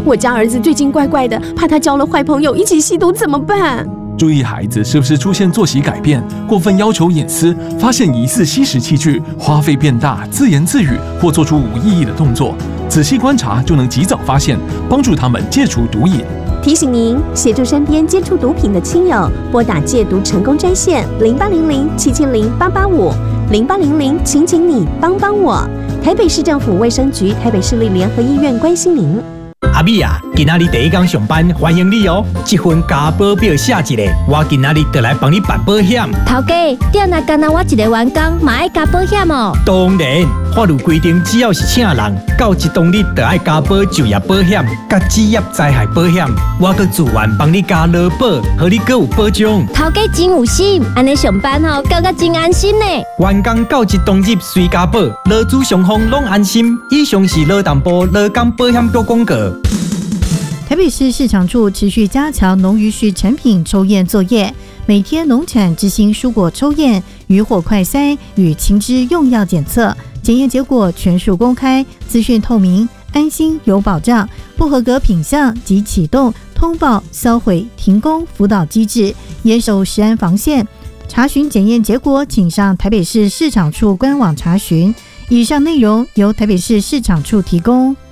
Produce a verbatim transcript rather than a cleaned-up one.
我家儿子最近怪怪的，怕他交了坏朋友一起吸毒怎么办？ 注意孩子是不是出现作息改变、过分要求隐私、发现疑似吸食器具、花费变大、自言自语或做出无意义的动作，仔细观察就能及早发现，帮助他们戒除毒瘾。 提醒您，协助身边接触毒品的亲友，拨打戒毒成功专线零八零零七七零八八五零八零零，请请你帮帮我。台北市政府卫生局、台北市立联合医院关心您。 阿美啊，今仔日第一天上班，欢迎你哦！这份加保表写一个，我今仔日就来帮你办保险。 头家，店内干那我一个员工，嘛爱加保险哦。 当然，法律规定，只要是请人，到一当日就爱加保就业保险、甲职业灾害保险。我阁自愿帮你加劳保，互你阁有保障。 头家真有心，安尼上班吼，感觉真安心呢。 员工到一当日随加保，劳资双方拢安心。以上是劳动部劳工保险局广告。 台北市市场处持续加强农渔畜产品抽验作业，每天农产之星蔬果抽验、渔获快筛与禽只用药检测，检验结果全数公开，资讯透明，安心有保障。不合格品项及启动通报、销毁、停工辅导机制，严守食安防线。查询检验结果，请上台北市市场处官网查询。以上内容由台北市市场处提供。